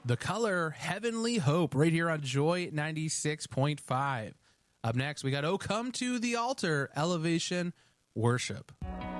The Color, Heavenly Hope, right here on Joy 96.5. Up next, we got Oh Come to the Altar, Elevation Worship.